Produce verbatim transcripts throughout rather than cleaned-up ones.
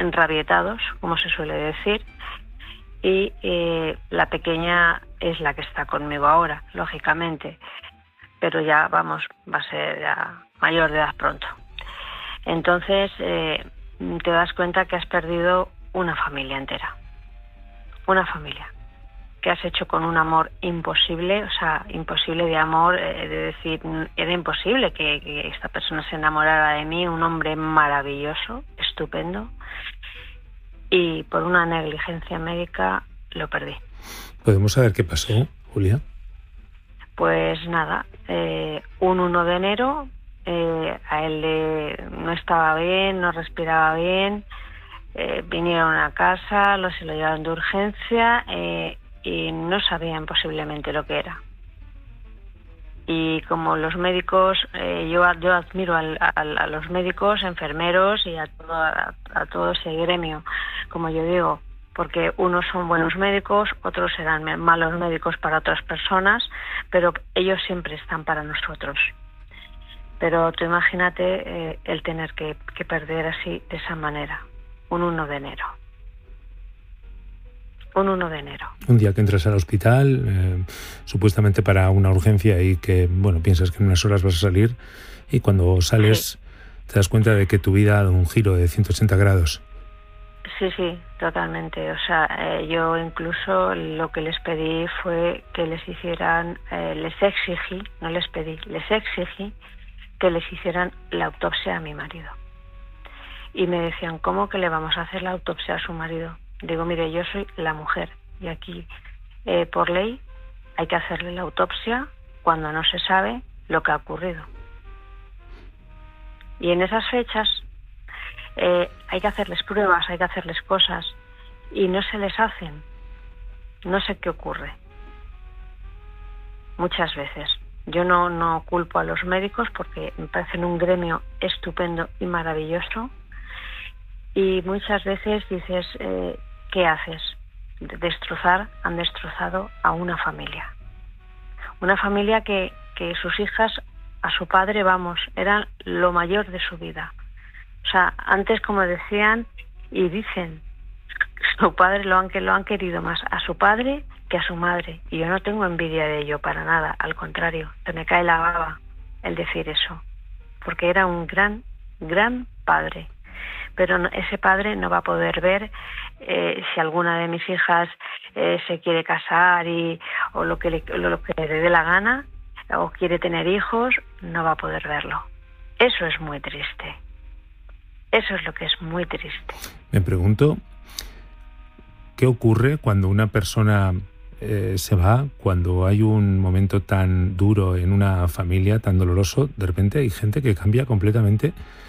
enrabietados, como se suele decir, y eh, la pequeña es la que está conmigo ahora, lógicamente, pero ya, vamos, va a ser ya mayor de edad pronto. Entonces, eh, te das cuenta que has perdido una familia entera, una familia, que has hecho con un amor imposible, o sea, imposible de amor, eh, de decir, era imposible que, que esta persona se enamorara de mí, un hombre maravilloso, estupendo, y por una negligencia médica lo perdí. ¿Podemos saber qué pasó, Julia? Pues nada, eh, un uno de enero, eh, a él le, no estaba bien, no respiraba bien, eh, vinieron a casa, lo, se lo llevaron de urgencia, eh, y no sabían posiblemente lo que era. Y como los médicos, eh, yo, yo admiro al, al, a los médicos, enfermeros y a todo, a, a todo ese gremio, como yo digo, porque unos son buenos médicos, otros serán malos médicos para otras personas, pero ellos siempre están para nosotros. Pero tú imagínate eh, el tener que, que perder así, de esa manera, un uno de enero. Un uno de enero. Un día que entras al hospital, eh, supuestamente para una urgencia y que, bueno, piensas que en unas horas vas a salir y cuando sales sí. te das cuenta de que tu vida ha dado un giro de ciento ochenta grados. Sí, sí, totalmente. O sea, eh, yo incluso lo que les pedí fue que les hicieran, eh, les exigí, no les pedí, les exigí que les hicieran la autopsia a mi marido. Y me decían, ¿cómo que le vamos a hacer la autopsia a su marido? Digo, mire, yo soy la mujer y aquí, eh, por ley, hay que hacerle la autopsia cuando no se sabe lo que ha ocurrido. Y en esas fechas eh, hay que hacerles pruebas, hay que hacerles cosas y no se les hacen. No sé qué ocurre. Muchas veces. Yo no, no culpo a los médicos porque me parecen un gremio estupendo y maravilloso. Y muchas veces dices, eh, ¿qué haces? Destrozar, han destrozado a una familia. Una familia que, que sus hijas, a su padre, vamos, eran lo mayor de su vida. O sea, antes, como decían y dicen, su padre lo han, lo han querido más a su padre que a su madre. Y yo no tengo envidia de ello para nada, al contrario, se me cae la baba el decir eso. Porque era un gran, gran padre. Pero no, ese padre no va a poder ver eh, si alguna de mis hijas eh, se quiere casar y o lo que le, lo que le dé la gana o quiere tener hijos, no va a poder verlo. Eso es muy triste. Eso es lo que es muy triste. Me pregunto, ¿qué ocurre cuando una persona eh, se va, cuando hay un momento tan duro en una familia, tan doloroso? De repente hay gente que cambia completamente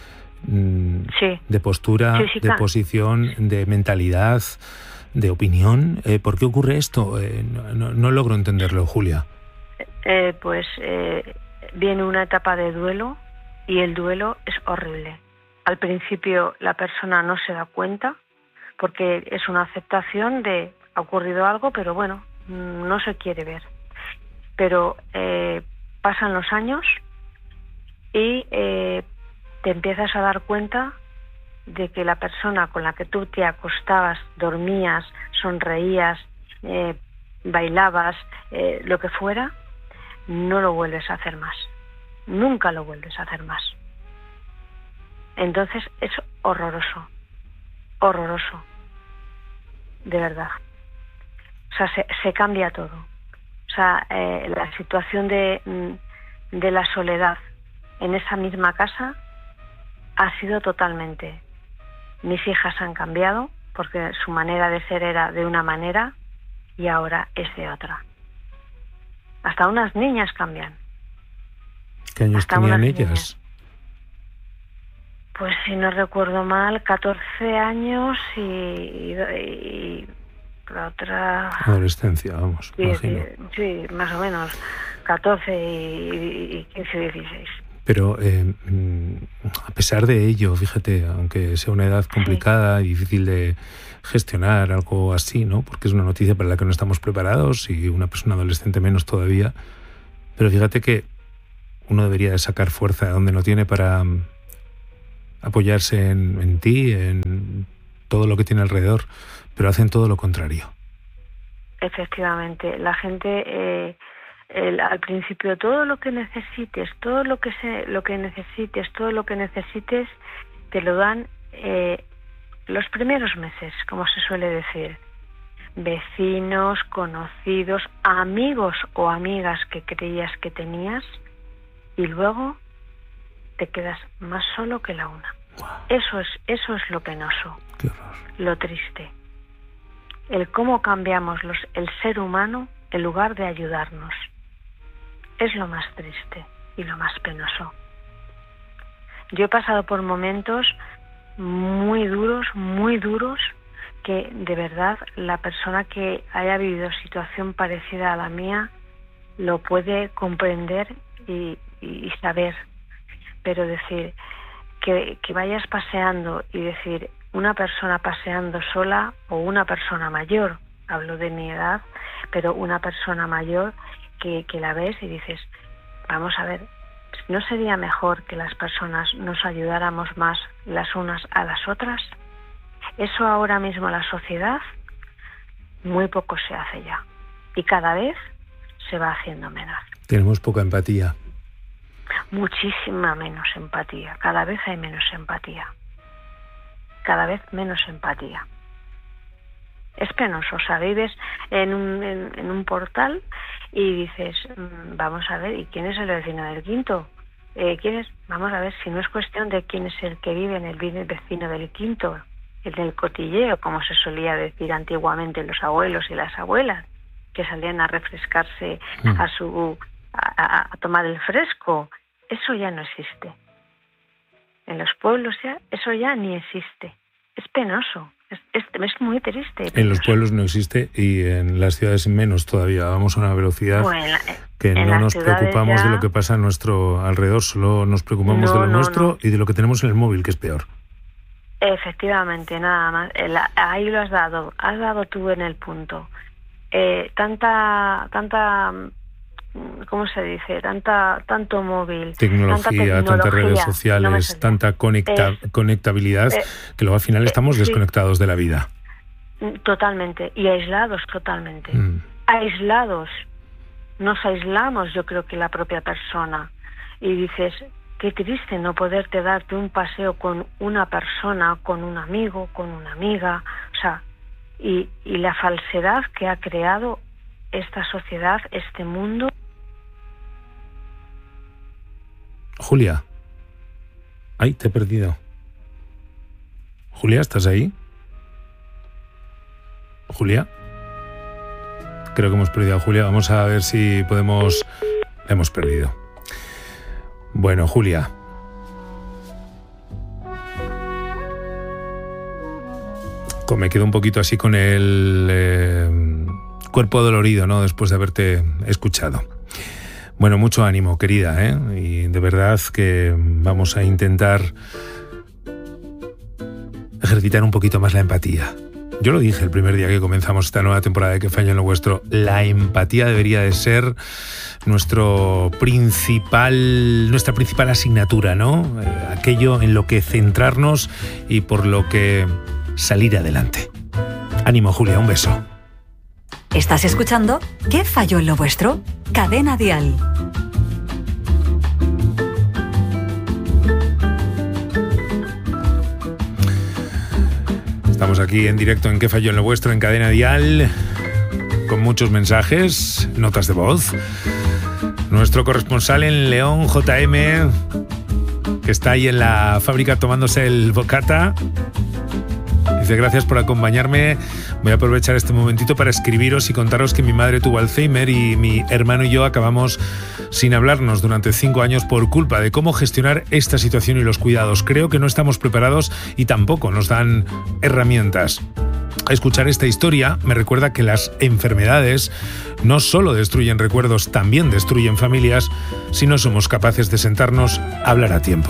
Sí. de postura, sí, sí, de posición, de mentalidad, de opinión. Eh, ¿Por qué ocurre esto? Eh, no, no, no logro entenderlo, Julia. Eh, pues eh, viene una etapa de duelo y el duelo es horrible. Al principio la persona no se da cuenta porque es una aceptación de ha ocurrido algo, pero bueno, no se quiere ver. Pero eh, pasan los años y eh, te empiezas a dar cuenta de que la persona con la que tú te acostabas, dormías, sonreías, eh, bailabas, eh, lo que fuera, no lo vuelves a hacer más. Nunca lo vuelves a hacer más. Entonces es horroroso, horroroso, de verdad. O sea, se, se cambia todo. O sea, eh, la situación de, de la soledad en esa misma casa ha sido totalmente. Mis hijas han cambiado porque su manera de ser era de una manera y ahora es de otra. Hasta unas niñas cambian. ¿Qué años Hasta tenían ellas? Niñas. Pues si no recuerdo mal, catorce años y, y, y la otra... Adolescencia, vamos, sí, imagino. Sí, más o menos, catorce y, y quince, dieciséis. Pero eh, a pesar de ello, fíjate, aunque sea una edad complicada sí. y difícil de gestionar, algo así, ¿no? Porque es una noticia para la que no estamos preparados y una persona adolescente menos todavía. Pero fíjate que uno debería de sacar fuerza de donde no tiene para apoyarse en, en ti, en todo lo que tiene alrededor, pero hacen todo lo contrario. Efectivamente, la gente eh, el, al principio todo lo que necesites, todo lo que se, lo que necesites, todo lo que necesites te lo dan eh, los primeros meses, como se suele decir. Vecinos, conocidos, amigos o amigas que creías que tenías, y luego te quedas más solo que la una. Wow. Eso es, eso es lo penoso, qué horror, lo triste. El cómo cambiamos los, el ser humano en lugar de ayudarnos. Es lo más triste y lo más penoso. Yo he pasado por momentos muy duros, muy duros, que de verdad la persona que haya vivido situación parecida a la mía lo puede comprender y, y saber. Pero decir que, que vayas paseando y decir una persona paseando sola o una persona mayor, hablo de mi edad, pero una persona mayor que, que la ves y dices, vamos a ver, ¿no sería mejor que las personas nos ayudáramos más las unas a las otras? Eso ahora mismo la sociedad muy poco se hace ya y cada vez se va haciendo menos. Tenemos poca empatía. Muchísima menos empatía, cada vez hay menos empatía. Cada vez menos empatía. Es penoso, o sea, vives en un, en, en un portal y dices, mmm, vamos a ver, ¿y quién es el vecino del quinto? Eh, ¿quién es? Vamos a ver, si no es cuestión de quién es el que vive en el vecino del quinto, el del cotilleo, como se solía decir antiguamente los abuelos y las abuelas, que salían a refrescarse mm. a su a, a tomar el fresco, eso ya no existe. En los pueblos ya, eso ya ni existe. Es penoso, es, es, es muy triste. Penoso. En los pueblos no existe y en las ciudades menos todavía. Vamos a una velocidad bueno, que no nos preocupamos ya... de lo que pasa a nuestro alrededor, solo nos preocupamos no, de lo no, nuestro no. y de lo que tenemos en el móvil, que es peor. Efectivamente, nada más. El, ahí lo has dado, has dado tú en el punto. Eh, tanta, tanta... ¿Cómo se dice? Tanta, tanto móvil, tecnología, tanta tecnología, tantas redes sociales, no tanta conecta, eh, conectabilidad, eh, que luego al final estamos eh, desconectados sí, de la vida. Totalmente, y aislados totalmente. Mm. Aislados. Nos aislamos, yo creo que la propia persona. Y dices, qué triste no poderte darte un paseo con una persona, con un amigo, con una amiga. O sea, y, y la falsedad que ha creado esta sociedad, este mundo. Julia. Ay, te he perdido. Julia, ¿estás ahí? Julia. Creo que hemos perdido a Julia. Vamos a ver si podemos... La hemos perdido. Bueno, Julia. Me quedo un poquito así con el eh, cuerpo dolorido, ¿no? Después de haberte escuchado. Bueno, mucho ánimo, querida, ¿eh? Y de verdad que vamos a intentar ejercitar un poquito más la empatía. Yo lo dije el primer día que comenzamos esta nueva temporada de Que Fallo en lo Vuestro. La empatía debería de ser nuestro principal, nuestra principal asignatura, ¿no? Eh, aquello en lo que centrarnos y por lo que salir adelante. Ánimo, Julia, un beso. ¿Estás escuchando ¿Qué falló en lo vuestro? Cadena Dial. Estamos aquí en directo en ¿Qué falló en lo vuestro? En Cadena Dial, con muchos mensajes, notas de voz. Nuestro corresponsal en León, J M, que está ahí en la fábrica tomándose el bocata, dice: gracias por acompañarme. Voy a aprovechar este momentito para escribiros y contaros que mi madre tuvo Alzheimer y mi hermano y yo acabamos sin hablarnos durante cinco años por culpa de cómo gestionar esta situación y los cuidados. Creo que no estamos preparados y tampoco nos dan herramientas. Escuchar esta historia me recuerda que las enfermedades no solo destruyen recuerdos, también destruyen familias si no somos capaces de sentarnos a hablar a tiempo.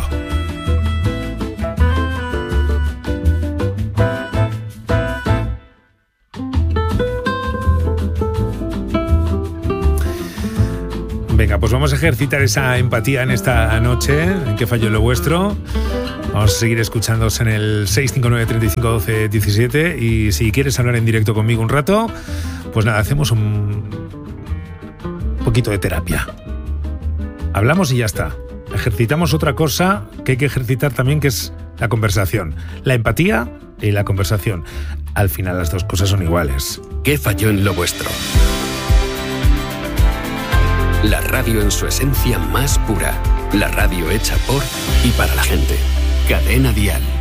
Venga, pues vamos a ejercitar esa empatía en esta noche, en ¿Qué falló en lo vuestro? Vamos a seguir escuchándoos en el seis cinco nueve, treinta y cinco, doce, diecisiete. Y si quieres hablar en directo conmigo un rato, pues nada, hacemos un poquito de terapia. Hablamos y ya está. Ejercitamos otra cosa que hay que ejercitar también, que es la conversación. La empatía y la conversación. Al final las dos cosas son iguales. ¿Qué falló en lo vuestro? La radio en su esencia más pura. La radio hecha por y para la gente. Cadena Dial.